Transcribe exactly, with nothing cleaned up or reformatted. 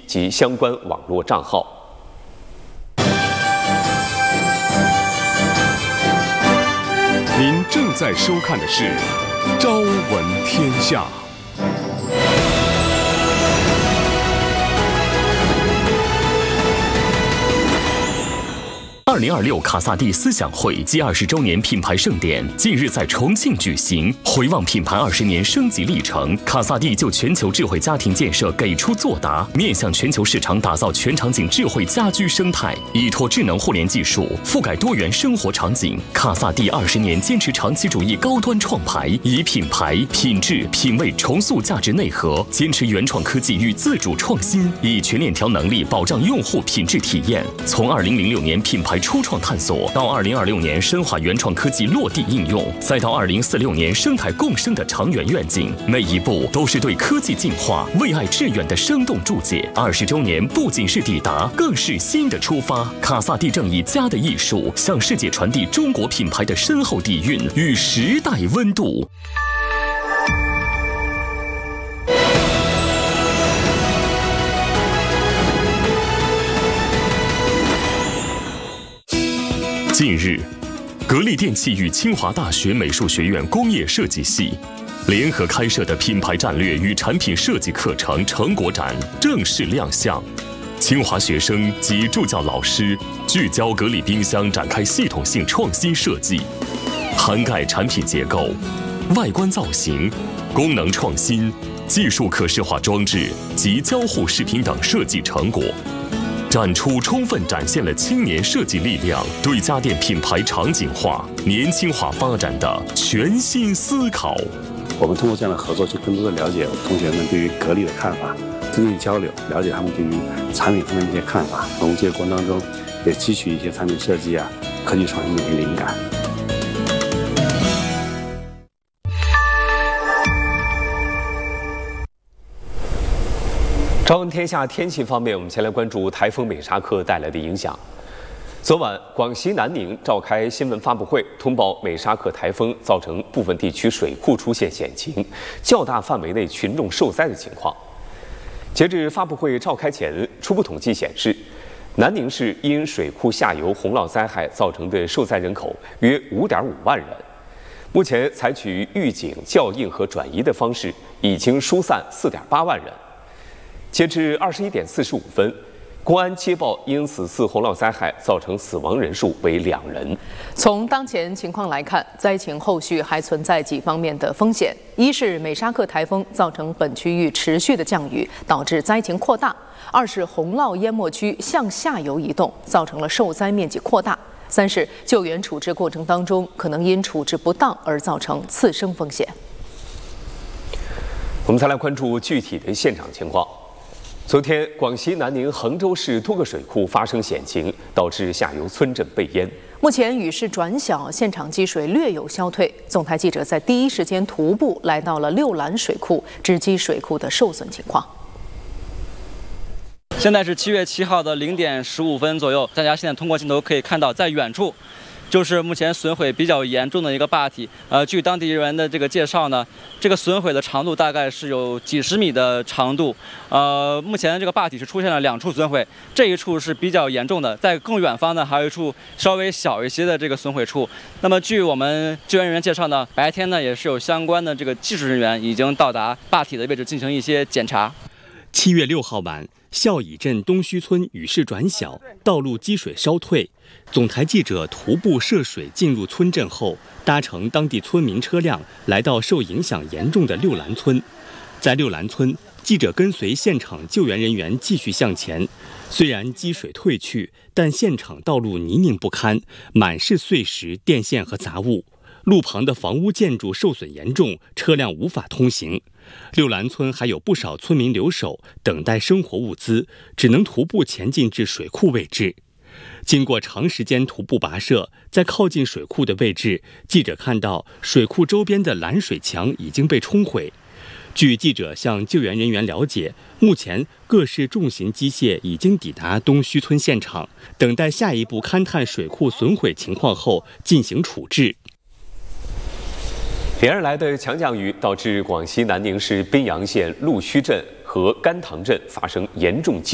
及相关网络账号。 您正在收看的是《朝闻天下》。 二零二六卡萨帝思想会暨二十周年品牌盛典近日在重庆举行。回望品牌二十年升级历程，卡萨帝就全球智慧家庭建设给出作答，面向全球市场打造全场景智慧家居生态，依托智能互联技术覆盖多元生活场景。卡萨帝二十年坚持长期主义高端创牌，以品牌、品质、品味重塑价值内核，坚持原创科技与自主创新，以全链条能力保障用户品质体验。从二零零六年品牌初创探索到二零二六年深化原创科技落地应用，再到二零四六年生态共生的长远愿景，每一步都是对科技进化、为爱致远的生动注解。二十周年不仅是抵达，更是新的出发。卡萨帝正以家的艺术，向世界传递中国品牌的深厚底蕴与时代温度。近日，格力电器与清华大学美术学院工业设计系联合开设的品牌战略与产品设计课程成果展正式亮相。清华学生及助教老师聚焦格力冰箱展开系统性创新设计，涵盖产品结构、外观造型、功能创新、技术可视化装置及交互视频等设计成果。展出充分展现了青年设计力量对家电品牌场景化、年轻化发展的全新思考。 我们通过这样的合作，去更多的了解同学们对于格力的看法，进行交流，了解他们对于产品方面的一些看法。从这个过程当中，也汲取一些产品设计啊、科技创新的一些灵感。 朝闻天下天气方面，我们先来关注台风美沙克带来的影响。昨晚，广西南宁召开新闻发布会，通报美沙克台风造成部分地区水库出现险情，较大范围内群众受灾的情况。截至发布会召开前，初步统计显示，南宁市因水库下游洪涝灾害造成的受灾人口约 五点五万人。目前采取预警、校应和转移的方式，已经疏散 四点八万人。截至二十一点四十五分，公安接报因此次洪涝灾害造成死亡人数为两人。 从当前情况来看，灾情后续还存在几方面的风险：一是美沙克台风造成本区域持续的降雨，导致灾情扩大；二是洪涝淹没区向下游移动，造成了受灾面积扩大；三是救援处置过程当中可能因处置不当而造成次生风险。 我们再来关注具体的现场情况。昨天，广西南宁衡州市多个水库发生险情，导致下游村镇被淹。 目前雨势转小，现场积水略有消退。总台记者在第一时间徒步来到了六兰水库，直击水库的受损情况。 现在是七月七号的零点十五分左右，大家现在通过镜头可以看到，在远处就是目前损毁比较严重的一个坝体。呃，据当地人员的这个介绍呢，这个损毁的长度大概是有几十米的长度。呃，目前这个坝体是出现了两处损毁，这一处是比较严重的，在更远方呢还有一处稍微小一些的这个损毁处。那么据我们救援人员介绍呢，白天呢也是有相关的这个技术人员已经到达坝体的位置进行一些检查。 七月六号晚，孝乙镇东须村雨势转小，道路积水稍退。总台记者徒步涉水进入村镇后，搭乘当地村民车辆来到受影响严重的六兰村。在六兰村，记者跟随现场救援人员继续向前。虽然积水退去，但现场道路泥泞不堪，满是碎石、电线和杂物。路旁的房屋建筑受损严重，车辆无法通行。六兰村还有不少村民留守，等待生活物资，只能徒步前进至水库位置。经过长时间徒步跋涉，在靠近水库的位置，记者看到水库周边的拦水墙已经被冲毁。据记者向救援人员了解，目前各式重型机械已经抵达东须村现场，等待下一步勘探水库损毁情况后进行处置。 连日来的强降雨导致广西南宁市宾阳县陆须镇和甘塘镇发生严重